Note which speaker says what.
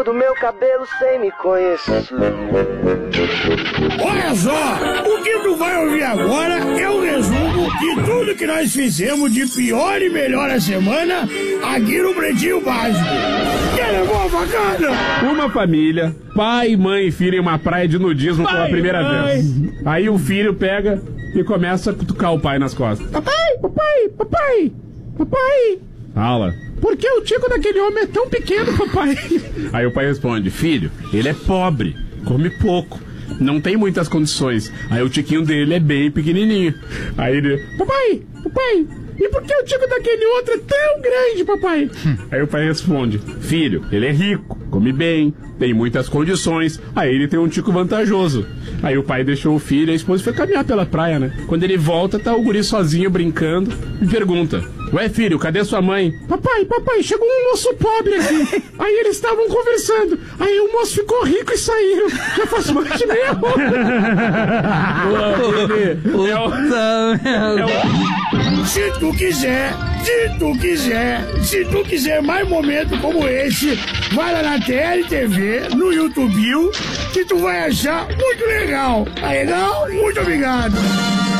Speaker 1: fio do meu cabelo sem me conhecer.
Speaker 2: Olha só, o que tu vai ouvir agora é um resumo de tudo que nós fizemos de pior e melhor a semana aqui no Pretinho Básico. Quer levar a facada?
Speaker 3: Uma família, pai, mãe e filho em uma praia de nudismo pela primeira vez. Aí o filho pega e começa a cutucar o pai nas costas. Papai. Fala. Por que o tico daquele homem é tão pequeno, papai? Aí o pai responde, filho, ele é pobre, come pouco, não tem muitas condições. Aí o tiquinho dele é bem pequenininho. Aí ele, papai, e por que o tico daquele outro é tão grande, papai? Aí o pai responde, filho, ele é rico, come bem, tem muitas condições, aí ele tem um tico vantajoso. Aí o pai deixou o filho e a esposa foi caminhar pela praia, né? Quando ele volta, tá o guri sozinho brincando e pergunta, ué filho, cadê sua mãe? Papai, chegou um moço pobre aqui. Aí eles estavam conversando, aí o moço ficou rico e saíram. Já faz mais de meia hora.
Speaker 2: Se tu quiser mais momentos como esse, vai lá na TLTV, no YouTube, que tu vai achar muito legal. Tá legal? Muito obrigado.